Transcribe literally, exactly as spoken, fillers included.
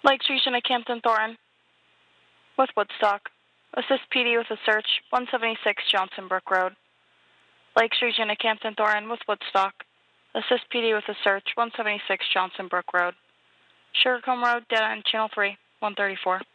Lakes Region of Campton Thornton with Woodstock. Assist P D with a search, one seventy-six Johnson Brook Road. Lakes Region of Campton Thornton with Woodstock. Assist P D with a search, one seventy-six Johnson Brook Road. Sugarcomb Road, dead end, Channel three, one thirty-four.